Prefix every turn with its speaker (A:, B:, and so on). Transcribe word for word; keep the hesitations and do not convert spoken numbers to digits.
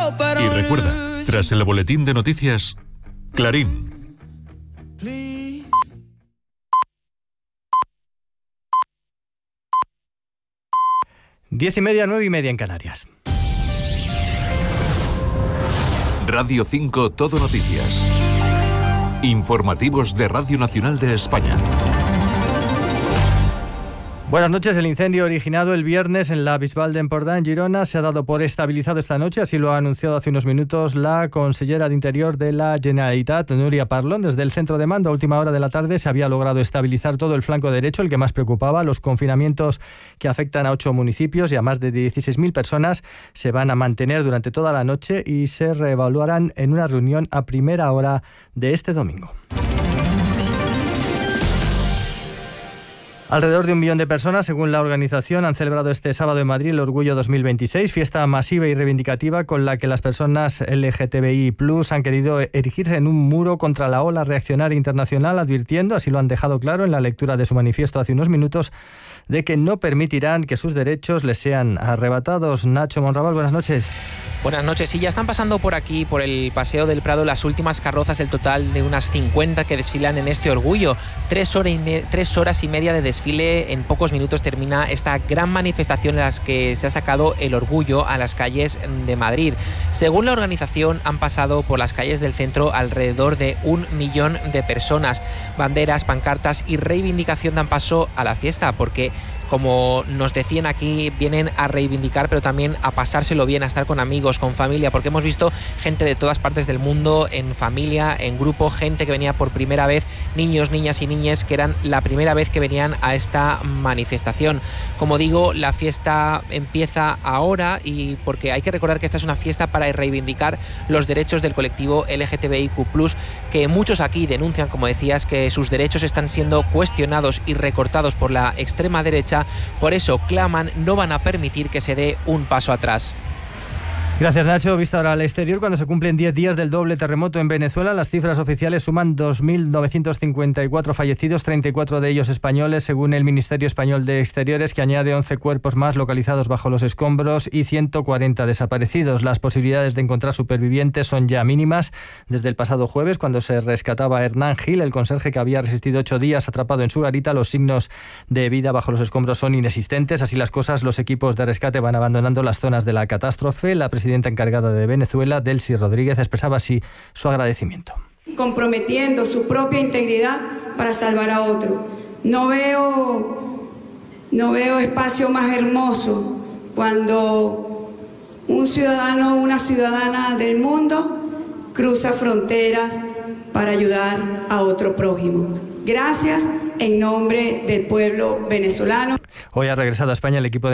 A: Y recuerda, tras el boletín de noticias, Clarín.
B: Diez y media, nueve y media en Canarias.
A: Radio cinco Todo Noticias. Informativos de Radio Nacional de España.
B: Buenas noches. El incendio originado el viernes en la Bisbal de Empordà, en Girona, se ha dado por estabilizado esta noche. Así lo ha anunciado hace unos minutos la consellera de Interior de la Generalitat, Núria Parlon. Desde el centro de mando, a última hora de la tarde, se había logrado estabilizar todo el flanco derecho, el que más preocupaba. Los confinamientos que afectan a ocho municipios y a más de dieciséis mil personas se van a mantener durante toda la noche y se reevaluarán en una reunión a primera hora de este domingo. Alrededor de un millón de personas, según la organización, han celebrado este sábado en Madrid el Orgullo dos mil veintiséis, fiesta masiva y reivindicativa con la que las personas L G T B I plus han querido erigirse en un muro contra la ola reaccionaria internacional, advirtiendo, así lo han dejado claro en la lectura de su manifiesto hace unos minutos, de que no permitirán que sus derechos les sean arrebatados. Nacho Monraval, buenas noches.
C: Buenas noches. Sí, ya están pasando por aquí, por el Paseo del Prado, las últimas carrozas, el total de unas cincuenta que desfilan en este orgullo. Tres, hora y me- tres horas y media de desfile. En pocos minutos termina esta gran manifestación en la que se ha sacado el orgullo a las calles de Madrid. Según la organización, han pasado por las calles del centro alrededor de un millón de personas. Banderas, pancartas y reivindicación dan paso a la fiesta, porque, como nos decían aquí, vienen a reivindicar, pero también a pasárselo bien, a estar con amigos, con familia, porque hemos visto gente de todas partes del mundo, en familia, en grupo, gente que venía por primera vez, niños, niñas y niñas que eran la primera vez que venían a esta manifestación. Como digo, la fiesta empieza ahora, y porque hay que recordar que esta es una fiesta para reivindicar los derechos del colectivo L G T B I Q plus, que muchos aquí denuncian, como decías, que sus derechos están siendo cuestionados y recortados por la extrema derecha. Por eso claman, no van a permitir que se dé un paso atrás.
B: Gracias, Nacho. Vista ahora al exterior, cuando se cumplen diez días del doble terremoto en Venezuela, las cifras oficiales suman dos mil novecientos cincuenta y cuatro fallecidos, treinta y cuatro de ellos españoles, según el Ministerio Español de Exteriores, que añade once cuerpos más localizados bajo los escombros y ciento cuarenta desaparecidos. Las posibilidades de encontrar supervivientes son ya mínimas. Desde el pasado jueves, cuando se rescataba a Hernán Gil, el conserje que había resistido ocho días atrapado en su garita, los signos de vida bajo los escombros son inexistentes. Así las cosas, los equipos de rescate van abandonando las zonas de la catástrofe. La presidenta encargada de Venezuela, Delcy Rodríguez, expresaba así su agradecimiento.
D: Comprometiendo su propia integridad para salvar a otro. No veo, no veo espacio más hermoso cuando un ciudadano o una ciudadana del mundo cruza fronteras para ayudar a otro prójimo. Gracias en nombre del pueblo venezolano.
B: Hoy ha regresado a España el equipo de